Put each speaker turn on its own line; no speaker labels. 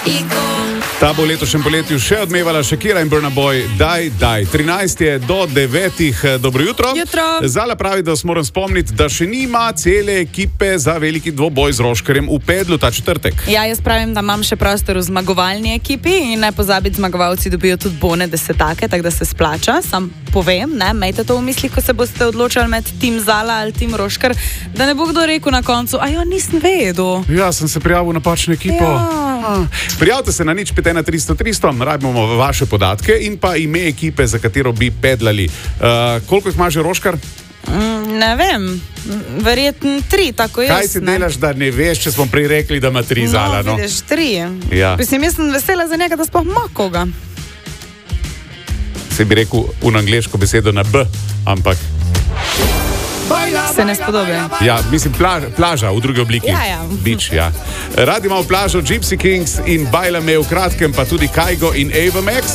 Ta bo letošnjem poletju še odmevala Shakira in Burna Boy. Daj. 13 je do 9. Dobro jutro. Zala pravi, da vas moram spomniti, da še nima cele ekipe za veliki dvoboj z Roškarjem v Pedlu ta četrtek.
Ja, jaz pravim, da imam še prostor v zmagovalni ekipi in ne pozabiti, zmagovalci dobijo tudi bone desetake, tako da se splača. Sam povem, ne, imejte to v mislih, ko se boste odločali med tim Zala ali tim Roškar, da ne bo kdo rekel na koncu, nisem vedel.
Ja, sem se prijavil na napačno ekipo.
Ja.
Prijavite se na 051 300, rabimo vaše podatke in pa ime ekipe, za katero bi pedlali. Koliko jih ima že Roškar?
Ne vem, verjetno 3, tako jaz.
Kaj si delaš, da ne veš, če smo prej rekli, da ima 3 Zala?
No, vidiš, 3.
Ja.
Mislim, jaz sem vesela za njega, da sploh ima koga.
Se bi rekel v angleško besedo na B, ampak
se ne spodobi.
Ja, mislim, plaža v drugi obliki.
Ja.
Beach, ja. Radi imamo plažo Gypsy Kings in Bajla me v kratkem, pa tudi Kaigo in Ava Max.